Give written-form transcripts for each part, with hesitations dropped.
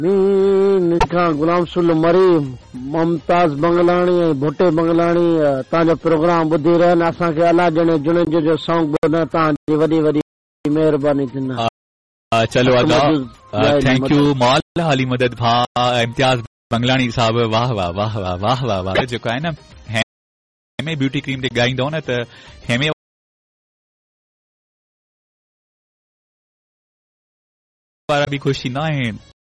गुलाम सुल मरी मुमताज बंगलानी भुट्टे बंगलानी तव्हांजो प्रोग्राम ॿुधी रहनि असांखे अलाह ॼणे जुणे जो सॉन्ग ॿुधण तव्हांजी वॾी वॾी महिरबानी थींदा। चलो अदा थैंक यू मौल हाली मदद भा इम्तियाज बंगलानी साहब वाह वाह वाह वाह वाह वाह वाह जेको आहे न हेमे ब्यूटी क्रीम ते ॻाईंदो न त हेमे वारा बि ख़ुशि थींदा आहिनि।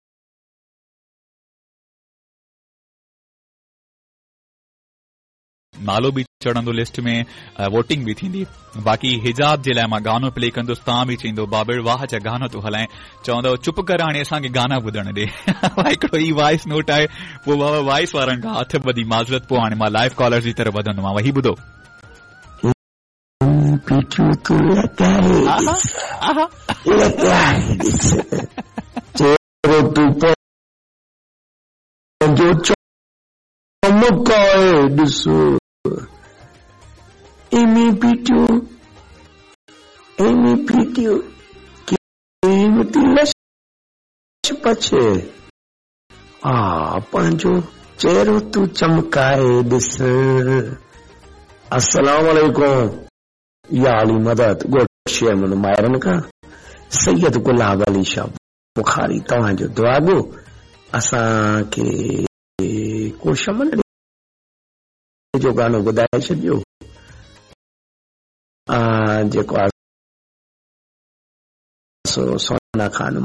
नालो बि चढ़ंदो लिस्ट में वोटिंग बि थींदी। बाक़ी हिजाब जे लाइ मां गानो प्ले कंदुसि तव्हां बि चईंदो बाबर वाह चा गानो तो हलाए चवंदो चुप कर हाणे असांखे गाना ॿुधण ॾे। हिकिड़ो ई वॉइस नोट आहे पोइ बाबा वॉइस वारनि खां हथ ॿधी माज़रत पोइ हाणे मां लाइव कॉलर जी तरफ़ वधंदोमांव। ही ॿुधो Amy Pitu, कीमती लश पछे पंहिंजो चेहरो तू चमकाए ॾिस। अस्सलाम वालेकुम या अली मदद गोशे मन मायरन का सैयद गुलाब अली शाह बुखारी तव्हांजो दुआ गो असांखे को शमन जो गानो ॿुधाए छॾियो जेको आहे सोना खान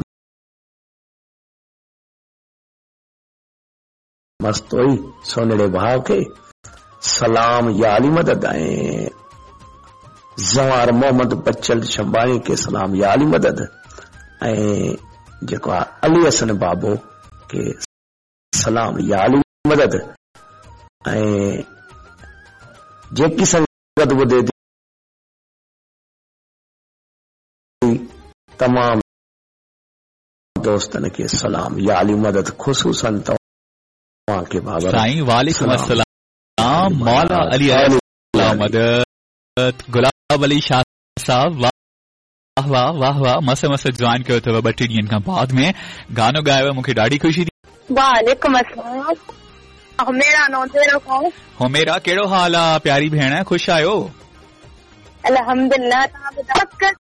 मस्त हुई सोनड़े भाव के सलाम या अली मदद ऐं ज़वार मोहम्मद बच्चल शंबाणी के सलाम या अली मदद ऐं जेको आहे अली हसन बाबो के सलाम या अली मदद ऐं जेकी संगत ॿुधे थी तमाम दोस्तन के सलाम या अली मदद ख़ुसूसन तव्हां के बाबर साईं वालेकुम अस्सलाम मौला अली मदद गुलाब अली शाह साहब वाह वाह वाह वाह मस्त मस्त जॉइन कयो अथव 2 ॾींहनि खां बाद में गानो ॻायो मूंखे ॾाढी ख़ुशी थी। वालेकुम अस्सलाम हुमेरा नौतेरो खां हुमेरा कहिड़ो हाल आहे प्यारी भेण ख़ुशि आहियो? अल्हम्दुलिल्लाह तव्हां ॿुधायो